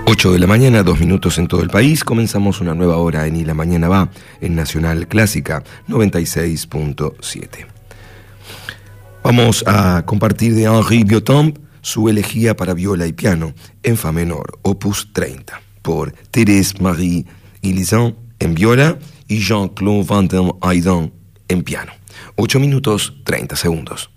8 de la mañana, 2 minutos en todo el país. Comenzamos una nueva hora en Y la Mañana Va, en Nacional Clásica 96.7. Vamos a compartir de Henri Biotomp su elegía para viola y piano en fa menor, opus 30, por Thérèse Marie Illison en viola y Jean-Claude Van den Eijden en piano. 8 minutos 30 segundos.